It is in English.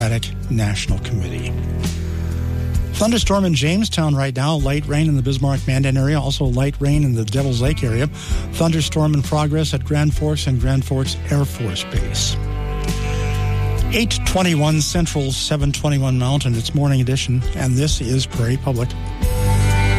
National Committee. Thunderstorm in Jamestown right now. Light rain in the Bismarck-Mandan area. Also light rain in the Devil's Lake area. Thunderstorm in progress at Grand Forks and Grand Forks Air Force Base. 8:21 Central, 7:21 Mountain. It's Morning Edition, and this is Prairie Public.